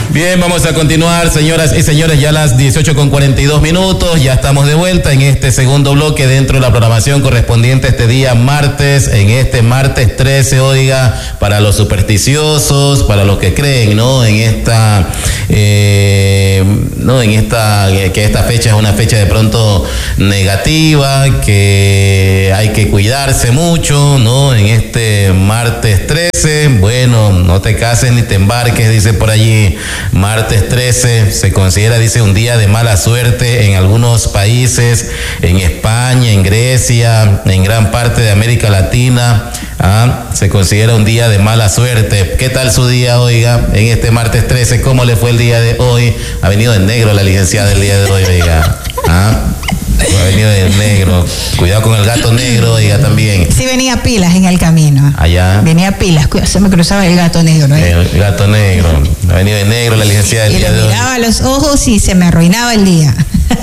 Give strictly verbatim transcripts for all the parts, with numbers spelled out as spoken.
Bien, vamos a continuar, señoras y señores, ya a las dieciocho con cuarenta y dos minutos, ya estamos de vuelta en este segundo bloque dentro de la programación correspondiente a este día martes, en este martes trece, oiga, para los supersticiosos, para los que creen, ¿no? En esta, eh, no, en esta, que esta fecha es una fecha de pronto negativa, que hay que cuidarse mucho, ¿no? En este martes trece, bueno, no te cases ni te embarques, dice por allí. Martes trece se considera, dice, un día de mala suerte en algunos países, en España, en Grecia, en gran parte de América Latina. ¿ah? Se considera un día de mala suerte. ¿Qué tal su día, oiga, en este martes trece? ¿Cómo le fue el día de hoy? Ha venido de negro la licenciada el día de hoy, oiga. ¿Ah? Ha venido de negro. Cuidado con el gato negro, oiga, también. Sí, venía pilas en el camino. Allá. Venía pilas, se me cruzaba el gato negro, ¿no? El gato negro. Ha venido de negro la licenciada del y día de hoy. Y le miraba los ojos y se me arruinaba el día.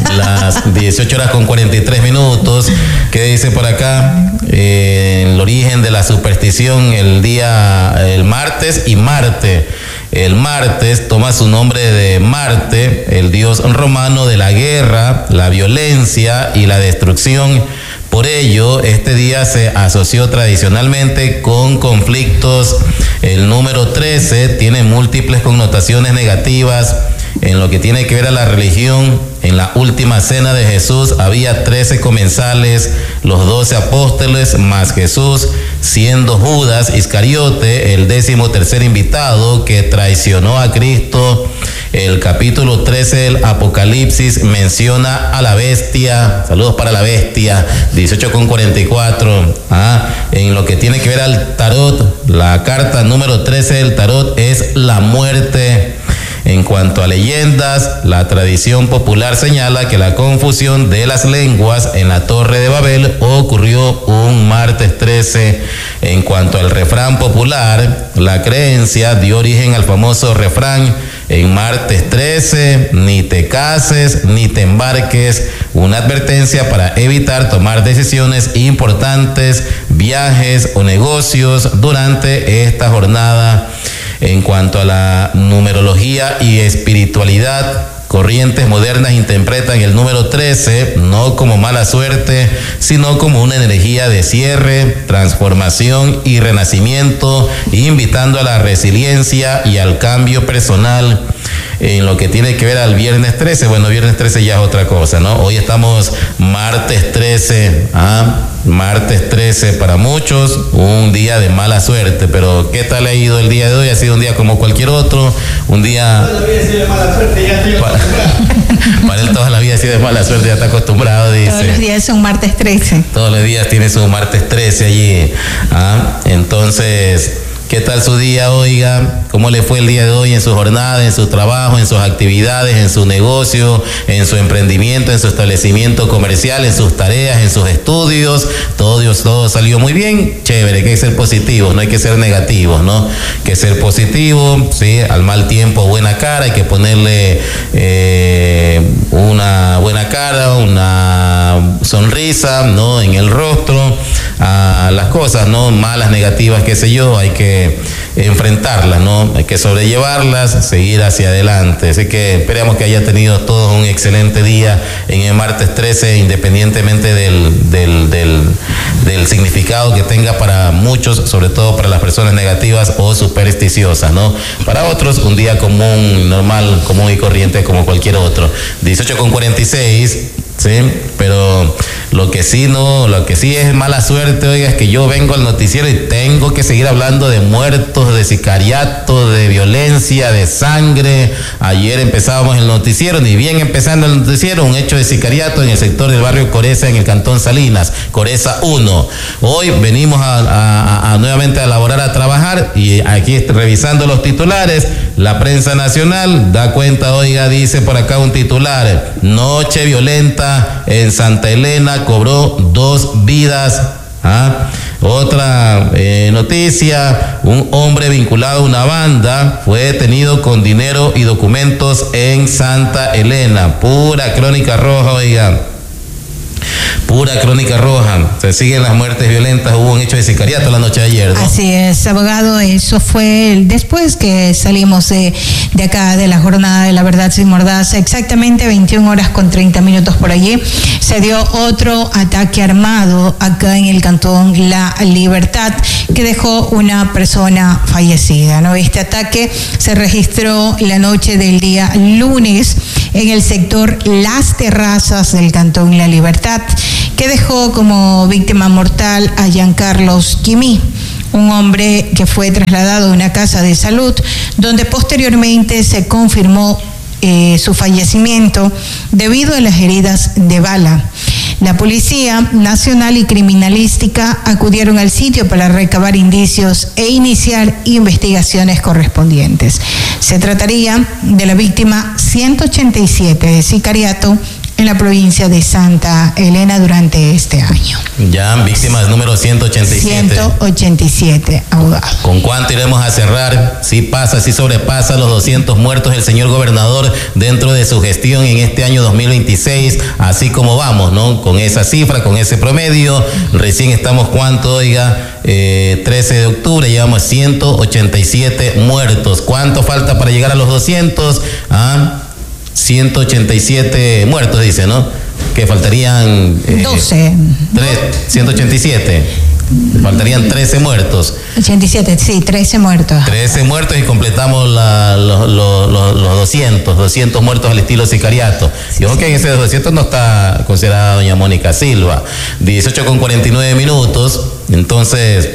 Las dieciocho horas con cuarenta y tres minutos. ¿Qué dice por acá? Eh, el origen de la superstición, el día, el martes y Marte. El martes toma su nombre de Marte, el dios romano de la guerra, la violencia y la destrucción. Por ello, este día se asoció tradicionalmente con conflictos. El número trece tiene múltiples connotaciones negativas en lo que tiene que ver a la religión. En la última cena de Jesús había trece comensales, los doce apóstoles más Jesús, siendo Judas Iscariote el décimo tercer invitado que traicionó a Cristo. El capítulo trece del Apocalipsis menciona a la bestia. Saludos para la bestia. dieciocho con cuarenta y cuatro. Ah, en lo que tiene que ver al tarot, la carta número trece del tarot es la muerte. En cuanto a leyendas, la tradición popular señala que la confusión de las lenguas en la Torre de Babel ocurrió un martes trece. En cuanto al refrán popular, la creencia dio origen al famoso refrán: en martes trece, ni te cases, ni te embarques. Una advertencia para evitar tomar decisiones importantes, viajes o negocios durante esta jornada. En cuanto a la numerología y espiritualidad, corrientes modernas interpretan el número trece no como mala suerte, sino como una energía de cierre, transformación y renacimiento, invitando a la resiliencia y al cambio personal. En lo que tiene que ver al viernes trece, bueno, viernes trece ya es otra cosa, ¿no? Hoy estamos martes trece, ¿ah? Martes trece para muchos, un día de mala suerte, pero ¿qué tal ha ido el día de hoy? Ha sido un día como cualquier otro, un día... Toda la vida ha sido de mala suerte, ya estoy para, para él toda la vida ha sido de mala suerte, ya está acostumbrado, dice. Todos los días son martes trece. Todos los días tiene su martes trece allí, ¿ah? Entonces... ¿qué tal su día, oiga? ¿Cómo le fue el día de hoy en su jornada, en su trabajo, en sus actividades, en su negocio, en su emprendimiento, en su establecimiento comercial, en sus tareas, en sus estudios? Todo, Dios, todo salió muy bien, chévere, hay que ser positivos, no hay que ser negativos, ¿no? Hay que ser positivo, ¿sí? Al mal tiempo, buena cara, hay que ponerle eh, una buena cara, una sonrisa, ¿no? En el rostro, a las cosas, ¿no? Malas, negativas, qué sé yo, hay que enfrentarlas, ¿no? Hay que sobrellevarlas, seguir hacia adelante. Así que esperamos que haya tenido todos un excelente día en el martes trece, independientemente del, del, del, del significado que tenga para muchos, sobre todo para las personas negativas o supersticiosas, ¿no? Para otros, un día común, normal, común y corriente como cualquier otro. dieciocho con cuarenta y seis. Sí, pero lo que sí no, lo que sí es mala suerte, oiga, es que yo vengo al noticiero y tengo que seguir hablando de muertos, de sicariato, de violencia, de sangre. Ayer empezábamos el noticiero, ni bien empezando el noticiero, un hecho de sicariato en el sector del barrio Coreza, en el cantón Salinas, Coreza uno. Hoy venimos a, a, a nuevamente a elaborar, a trabajar, y aquí revisando los titulares, la prensa nacional da cuenta, oiga, dice por acá un titular: noche violenta en Santa Elena cobró dos vidas. ¿Ah? Otra eh, noticia: un hombre vinculado a una banda fue detenido con dinero y documentos en Santa Elena. Pura crónica roja, oiga. Pura crónica roja. Se siguen las muertes violentas. Hubo un hecho de sicariato la noche de ayer, ¿no? Así es, abogado. Eso fue después que salimos de, de acá de la jornada de la verdad sin mordaza. Exactamente veintiuna horas con treinta minutos por allí. Se dio otro ataque armado acá en el cantón La Libertad que dejó una persona fallecida, ¿no? Este ataque se registró la noche del día lunes en el sector Las Terrazas del cantón La Libertad, que dejó como víctima mortal a Giancarlos Quimí, un hombre que fue trasladado a una casa de salud, donde posteriormente se confirmó eh, su fallecimiento debido a las heridas de bala. La Policía Nacional y Criminalística acudieron al sitio para recabar indicios e iniciar investigaciones correspondientes. Se trataría de la víctima ciento ochenta y siete de sicariato en la provincia de Santa Elena durante este año. Ya, víctimas número ciento ochenta y siete. ciento ochenta y siete, abogado. ¿Con cuánto iremos a cerrar? Si pasa, si sobrepasa los doscientos muertos el señor gobernador dentro de su gestión en este año dos mil veintiséis, así como vamos, ¿no? Con esa cifra, con ese promedio, recién estamos, ¿cuánto? Oiga, eh, trece de octubre, llevamos ciento ochenta y siete muertos. ¿Cuánto falta para llegar a los doscientos? Ah, ciento ochenta y siete muertos, dice, ¿no? Que faltarían... Eh, doce. tres, ciento ochenta y siete. Faltarían trece muertos. ochenta y siete, sí, trece muertos. trece muertos y completamos la, los, los, los, los doscientos, doscientos muertos al estilo sicariato. Sí, y ojo, sí, que en ese doscientos no está considerada doña Mónica Silva. dieciocho con cuarenta y nueve minutos, entonces...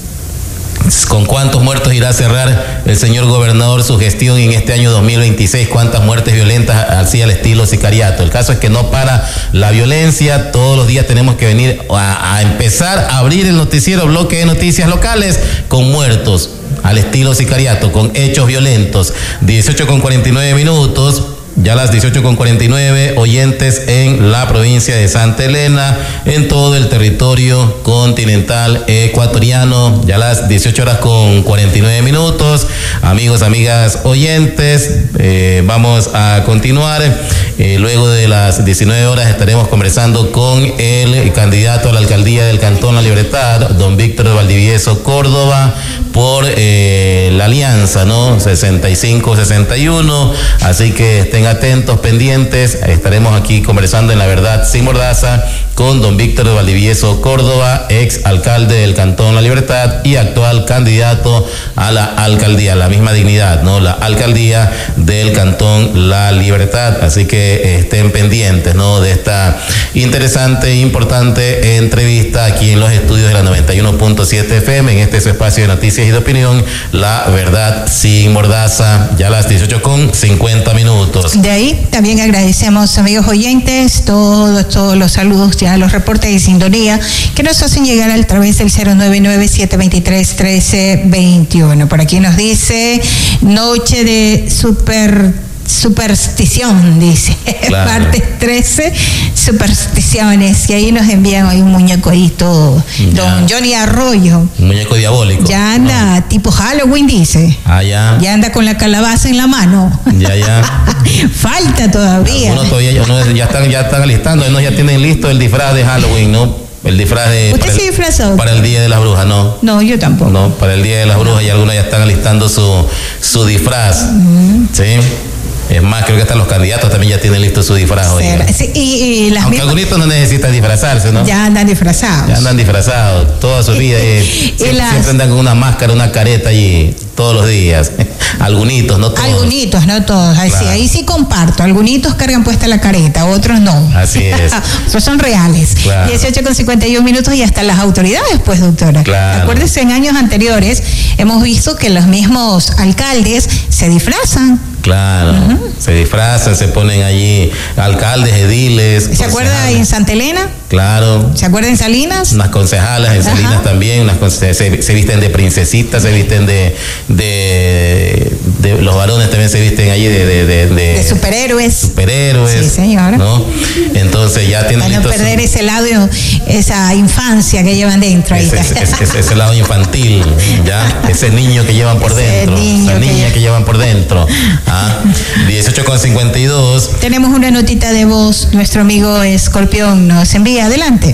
¿Con cuántos muertos irá a cerrar el señor gobernador su gestión en este año dos mil veintiséis? ¿Cuántas muertes violentas así al estilo sicariato? El caso es que no para la violencia. Todos los días tenemos que venir a, a empezar a abrir el noticiero, bloque de noticias locales, con muertos al estilo sicariato, con hechos violentos. dieciocho con cuarenta y nueve minutos. Ya las dieciocho con cuarenta y nueve, oyentes en la provincia de Santa Elena, en todo el territorio continental ecuatoriano. Ya las dieciocho horas con cuarenta y nueve minutos. Amigos, amigas, oyentes, eh, vamos a continuar. Eh, luego de las diecinueve horas estaremos conversando con el candidato a la alcaldía del Cantón La Libertad, don Víctor Valdivieso Córdoba, por eh, la alianza, ¿no? sesenta y cinco sesenta y uno. Así que estén atentos, pendientes. Estaremos aquí conversando en La Verdad sin Mordaza con don Víctor Valdivieso Córdoba, ex alcalde del Cantón La Libertad y actual candidato a la alcaldía, la misma dignidad, ¿no? La alcaldía del Cantón La Libertad. Así que estén pendientes, ¿no? De esta interesante e importante entrevista aquí en los estudios de la noventa y uno punto siete F M, en este su espacio de noticias y de opinión, La Verdad sin Mordaza. Ya a las dieciocho con cincuenta minutos. De ahí también agradecemos, amigos oyentes, todos, todos los saludos, ya los reportes de sintonía que nos hacen llegar a través del cero nueve nueve, siete dos tres, uno tres dos uno. Por aquí nos dice, noche de super... superstición, dice, claro. Parte trece, supersticiones, y ahí nos envían hoy un muñeco ahí todo, ya. Don Johnny Arroyo. Un muñeco diabólico. Ya anda, no. Tipo Halloween, dice. Ah, ya. Ya anda con la calabaza en la mano. Ya, ya. Falta todavía. Algunos todavía ya, no, ya están, ya están alistando, unos ya tienen listo el disfraz de Halloween, ¿no? El disfraz de... ¿Usted se disfrazó? Para el Día de las Brujas, ¿no? No, yo tampoco. No, para el Día de las Brujas, y algunos ya están alistando su, su disfraz. Uh-huh. ¿Sí? Es más, creo que hasta los candidatos también ya tienen listo su disfraz. Sí, y, y las Aunque mismas... algunos no necesitan disfrazarse, ¿no? Ya andan disfrazados. Ya andan disfrazados toda su vida. y, siempre, las... siempre andan con una máscara, una careta allí todos los días. Algunitos, no todos. Algunitos, no todos. Así, claro. Ahí sí comparto. Algunitos cargan puesta la careta, otros no. Así es. Esos son reales. Claro. dieciocho con cincuenta y uno minutos y hasta las autoridades, pues, doctora. Claro. Acuérdese, en años anteriores hemos visto que los mismos alcaldes se disfrazan. Claro, uh-huh. Se disfrazan, se ponen allí alcaldes, ediles. ¿Se acuerda en Santa Elena? Claro. ¿Se acuerda en Salinas? Unas concejalas en Salinas. Ajá. También, unas se, se visten de princesitas, se visten de, de, de de, los varones también se visten allí de, de, de, de, de superhéroes. Superhéroes. Sí, señora. ¿No? Entonces ya tienen para no listos, perder ese lado, esa infancia que llevan dentro. Ahí ese, ese, ese, ese lado infantil, ya, ese niño que llevan por ese dentro, esa niña que, que llevan por dentro. ¿Ah? dieciocho con cincuenta y dos. Tenemos una notita de voz, nuestro amigo Escorpión nos envía, adelante.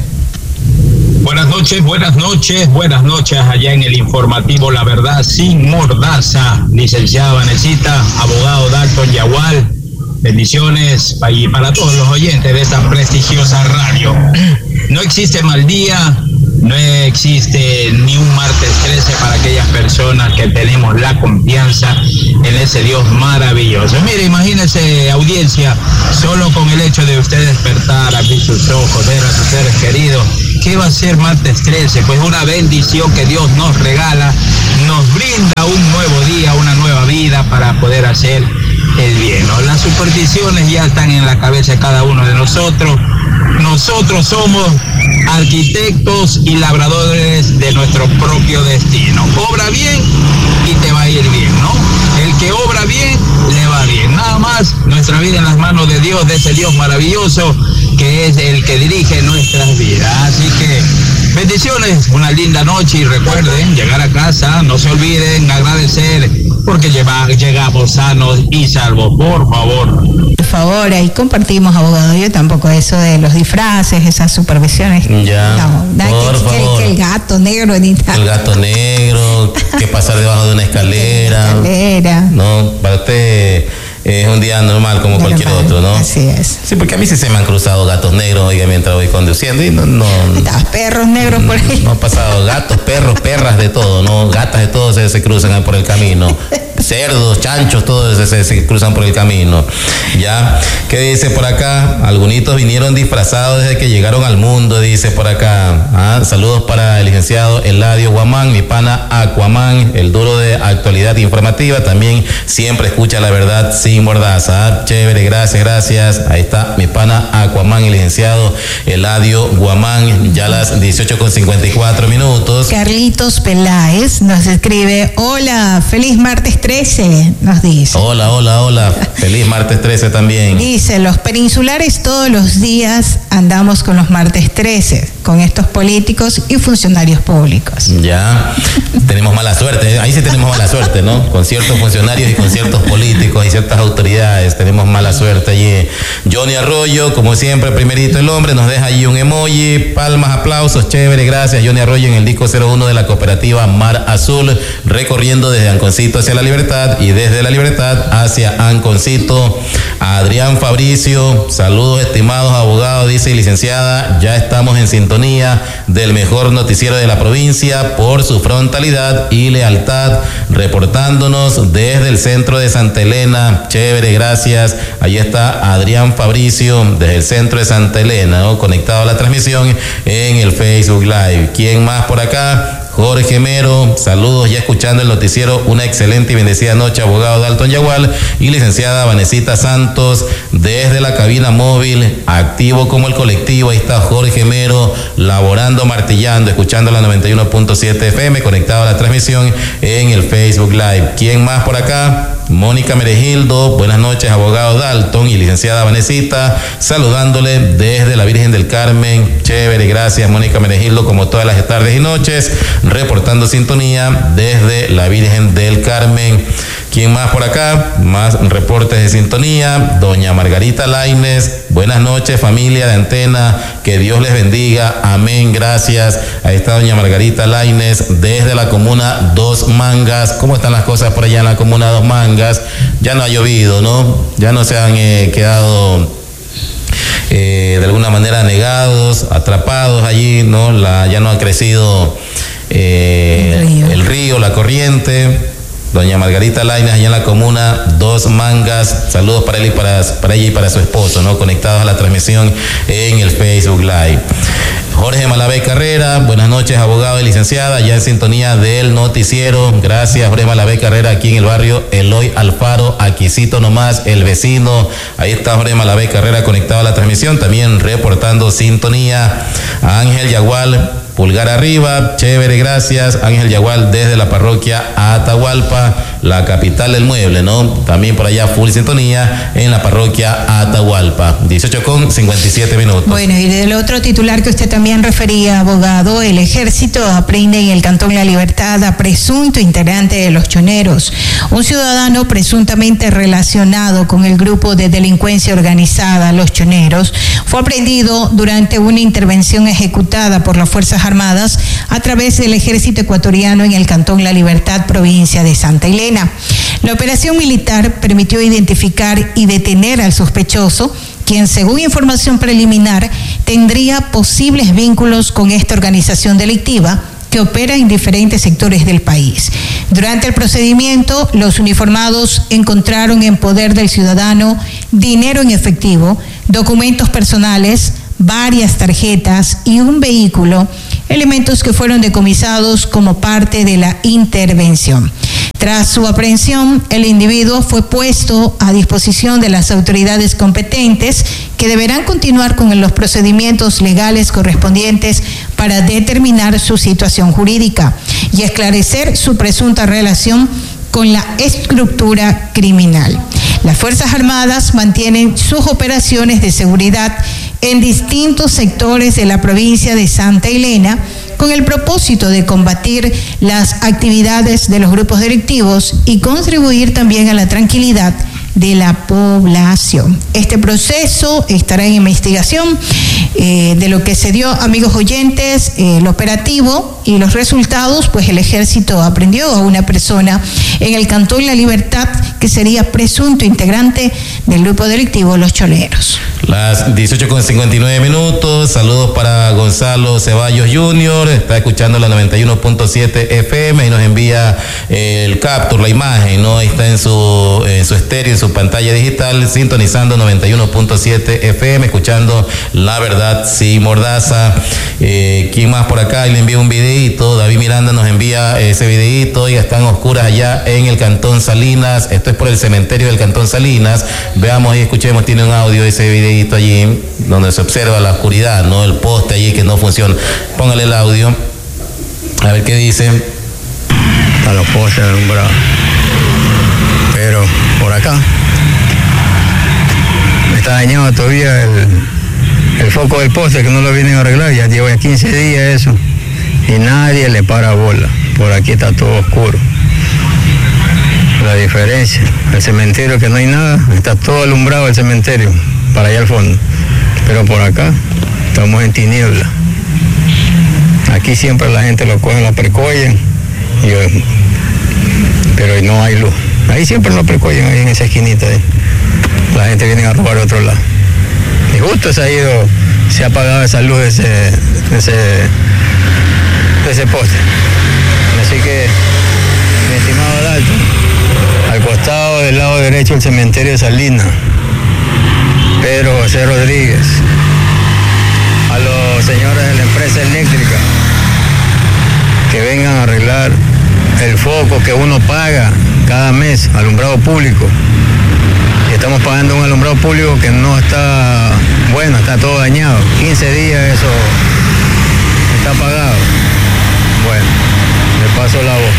Buenas noches, buenas noches, buenas noches allá en el informativo La Verdad Sin Mordaza, licenciada Vanesita, abogado Dalton Yagual, bendiciones y para todos los oyentes de esta prestigiosa radio. No existe mal día, no existe ni un martes trece para aquellas personas que tenemos la confianza en ese Dios maravilloso. Mire, imagínense, audiencia, solo con el hecho de usted despertar, abrir sus ojos, ver a sus seres queridos. ¿Qué va a ser martes trece? Pues una bendición que Dios nos regala, nos brinda un nuevo día, una nueva vida para poder hacer el bien, ¿no? Las supersticiones ya están en la cabeza de cada uno de nosotros. Nosotros somos arquitectos y labradores de nuestro propio destino. Obra bien y te va a ir bien, ¿no? El que obra bien, le va bien. Nada más, nuestra vida en las manos de Dios, de ese Dios maravilloso que es el que dirige nuestras vidas. Así que bendiciones, una linda noche y recuerden, llegar a casa, no se olviden agradecer porque lleva, llegamos sanos y salvos, por favor. Por favor, ahí compartimos, abogado. Yo tampoco eso de los disfraces, esas supervisiones. Ya, no, da por que, favor. Que, que el gato negro ni tal. El gato negro, que pasar debajo de una escalera. escalera. No, para usted es un día normal como normal, cualquier otro, ¿no? Así es. Sí, porque a mí sí se me han cruzado gatos negros, oiga, mientras voy conduciendo y no... no perros negros por ahí. No han pasado gatos, perros, perras, de todo, ¿no? Gatas de todo se, se cruzan por el camino. Cerdos, chanchos, todos se, se, se cruzan por el camino. ¿Ya? ¿Qué dice por acá? Algunitos vinieron disfrazados desde que llegaron al mundo, dice por acá. ¿Ah? Saludos para el licenciado Eladio Guamán, mi pana Aquaman, el duro de actualidad informativa, también siempre escucha la verdad sin mordaza. ¿Ah? Chévere, gracias, gracias. Ahí está mi pana Aquaman, el licenciado Eladio Guamán, ya las dieciocho con cincuenta y cuatro minutos. Carlitos Peláez nos escribe, hola, feliz martes trece, nos dice. Hola, hola, hola, feliz martes trece también. Dice, los peninsulares todos los días andamos con los martes trece, con estos políticos y funcionarios públicos. Ya, tenemos mala suerte, ahí sí tenemos mala suerte, ¿no? Con ciertos funcionarios y con ciertos políticos y ciertas autoridades, tenemos mala suerte allí. Johnny Arroyo, como siempre, primerito el hombre, nos deja allí un emoji, palmas, aplausos, chévere, gracias. Johnny Arroyo en el disco cero uno de la cooperativa Mar Azul, recorriendo desde Anconcito hacia La Libertad y desde La Libertad hacia Anconcito. A Adrián Fabricio, saludos estimados abogados, dice licenciada, ya estamos en sintonía del mejor noticiero de la provincia por su frontalidad y lealtad, reportándonos desde el centro de Santa Elena. Chévere, gracias. Ahí está Adrián Fabricio desde el centro de Santa Elena, ¿no? Conectado a la transmisión en el Facebook Live. ¿Quién más por acá? Jorge Mero, saludos, ya escuchando el noticiero, una excelente y bendecida noche, abogado Dalton Yagual y licenciada Vanesita Santos, desde la cabina móvil, activo como el colectivo, ahí está Jorge Mero, laborando, martillando, escuchando la noventa y uno punto siete F M, conectado a la transmisión en el Facebook Live. ¿Quién más por acá? Mónica Meregildo, buenas noches, abogado Dalton y licenciada Vanesita, saludándole desde la Virgen del Carmen. Chévere, gracias Mónica Meregildo, como todas las tardes y noches, reportando sintonía desde la Virgen del Carmen. ¿Quién más por acá? Más reportes de sintonía. Doña Margarita Lainez, buenas noches familia de Antena, que Dios les bendiga, amén, gracias. Ahí está doña Margarita Lainez desde la comuna Dos Mangas. ¿Cómo están las cosas por allá en la comuna Dos Mangas? Ya no ha llovido, ¿no? Ya no se han eh, quedado eh, de alguna manera negados, atrapados allí, ¿no? La, ya no ha crecido eh, el, río. el río, la corriente. Doña Margarita Lainez, allá en la comuna Dos Mangas, saludos para él y para, para ella y para su esposo, ¿no? Conectados a la transmisión en el Facebook Live. Jorge Malavé Carrera, buenas noches, abogado y licenciada, ya en sintonía del noticiero. Gracias, Jorge Malavé Carrera, aquí en el barrio Eloy Alfaro, aquícito nomás, el vecino. Ahí está Jorge Malavé Carrera conectado a la transmisión, también reportando sintonía. Ángel Yagual, pulgar arriba, chévere, gracias. Ángel Yagual desde la parroquia Atahualpa, la capital del mueble, ¿no? También por allá full sintonía en la parroquia Atahualpa. dieciocho con cincuenta y siete minutos. Bueno, y del otro titular que usted también refería, abogado, el ejército aprende en el Cantón La Libertad a presunto integrante de los choneros. Un ciudadano presuntamente relacionado con el grupo de delincuencia organizada, los choneros, fue aprehendido durante una intervención ejecutada por las Fuerzas Armadas a través del ejército ecuatoriano en el Cantón La Libertad, provincia de Santa Elena. La operación militar permitió identificar y detener al sospechoso, quien, según información preliminar, tendría posibles vínculos con esta organización delictiva que opera en diferentes sectores del país. Durante el procedimiento, los uniformados encontraron en poder del ciudadano dinero en efectivo, documentos personales, varias tarjetas y un vehículo, elementos que fueron decomisados como parte de la intervención. Tras su aprehensión, el individuo fue puesto a disposición de las autoridades competentes, que deberán continuar con los procedimientos legales correspondientes para determinar su situación jurídica y esclarecer su presunta relación con la estructura criminal. Las Fuerzas Armadas mantienen sus operaciones de seguridad en distintos sectores de la provincia de Santa Elena, con el propósito de combatir las actividades de los grupos delictivos y contribuir también a la tranquilidad de la población. Este proceso estará en investigación eh, de lo que se dio, amigos oyentes, eh, el operativo y los resultados. Pues el ejército aprendió a una persona en el Cantón La Libertad que sería presunto integrante del grupo delictivo Los Choneros. Las dieciocho con cincuenta y nueve minutos. Saludos para Gonzalo Ceballos junior Está escuchando la noventa y uno punto siete F M y nos envía el capture, la imagen, ¿no? Ahí está en su, en su estéreo, en su pantalla digital, sintonizando noventa y uno punto siete F M, escuchando La Verdad Sin Mordaza. Eh, ¿Quién más por acá? Le envía un videíto. David Miranda nos envía ese videíto. Ya están oscuras allá en el Cantón Salinas. Esto es por el cementerio del Cantón Salinas. Veamos y escuchemos, tiene un audio ese videíto allí, donde se observa la oscuridad, ¿no? El poste allí que no funciona. Póngale el audio. A ver qué dice. A los postes alumbrados. Pero por acá está dañado todavía el, el foco del poste, que no lo vienen a arreglar. Ya lleva quince días eso y nadie le para bola. Por aquí está todo oscuro. La diferencia, el cementerio, que no hay nada, está todo alumbrado el cementerio para allá al fondo, pero por acá estamos en tiniebla. Aquí siempre la gente lo coge, la precoyen, pero no hay luz. Ahí siempre lo precoyen, ahí en esa esquinita. Ahí. La gente viene a robar a otro lado. Y justo se ha ido, se ha apagado esa luz de ese, de ese, de ese poste. Así que, mi estimado Dalton, al costado del lado derecho el cementerio de Salinas, Pedro José Rodríguez, a los señores de la empresa eléctrica que vengan a arreglar el foco que uno paga cada mes, alumbrado público. Y estamos pagando un alumbrado público que no está bueno, está todo dañado. quince días eso está apagado. Bueno, le paso la voz.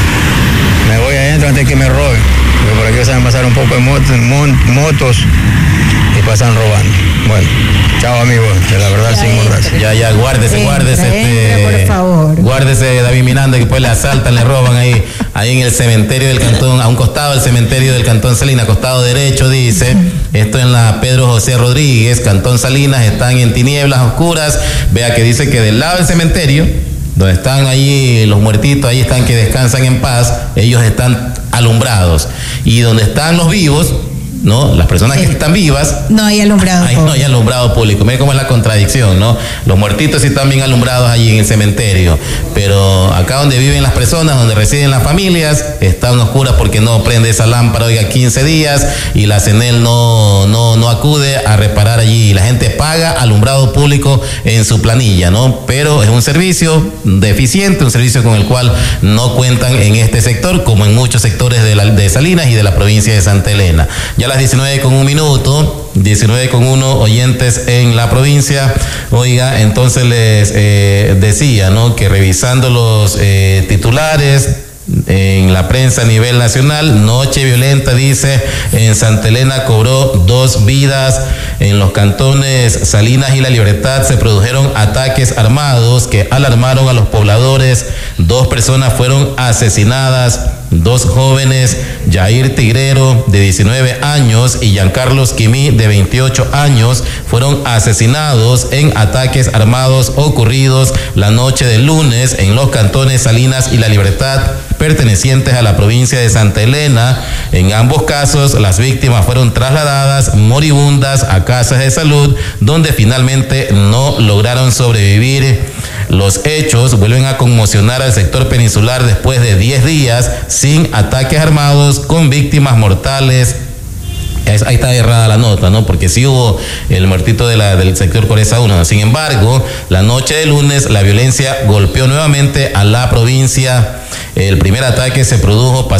Me voy adentro antes que me roben, porque por aquí se van a pasar un poco de motos, motos y pasan robando. Bueno, chao amigos, de La Verdad Sin Mordaza. Ya, ya, guárdese, entra, guárdese, entra, este, por favor. Guárdese, David Miranda, que después le asaltan, le roban ahí, ahí en el cementerio del Cantón, a un costado del cementerio del Cantón Salinas, costado derecho, dice. Esto en la Pedro José Rodríguez, Cantón Salinas, están en tinieblas oscuras. Vea que dice que del lado del cementerio, donde están ahí los muertitos, ahí están que descansan en paz, ellos están alumbrados. Y donde están los vivos, ¿no? Las personas sí. que están vivas, no hay alumbrado ahí público. No hay alumbrado público. Mire cómo es la contradicción, ¿no? Los muertitos sí están bien alumbrados allí en el cementerio, pero acá donde viven las personas, donde residen las familias, están oscuras porque no prende esa lámpara, oiga, quince días, y la CENEL no, no, no acude a reparar allí. La gente paga alumbrado público en su planilla, ¿no? Pero es un servicio deficiente, un servicio con el cual no cuentan en este sector, como en muchos sectores de, la, de Salinas y de la provincia de Santa Elena. Ya a las diecinueve con un minuto, diecinueve con uno, oyentes en la provincia. Oiga, entonces les eh, decía, ¿no? Que revisando los eh, titulares en la prensa a nivel nacional. Noche violenta, dice, en Santa Elena cobró dos vidas. En los cantones Salinas y La Libertad se produjeron ataques armados que alarmaron a los pobladores. Dos personas fueron asesinadas. Dos jóvenes, Jair Tigrero, de diecinueve años, y Giancarlos Quimí, de veintiocho años, fueron asesinados en ataques armados ocurridos la noche del lunes en los cantones Salinas y La Libertad, pertenecientes a la provincia de Santa Elena. En ambos casos, las víctimas fueron trasladadas moribundas a casas de salud, donde finalmente no lograron sobrevivir. Los hechos vuelven a conmocionar al sector peninsular después de diez días sin ataques armados con víctimas mortales. Ahí está errada la nota, ¿no? Porque sí hubo el muertito de la, del sector Coreza uno. Sin embargo, la noche de lunes la violencia golpeó nuevamente a la provincia. El primer ataque se produjo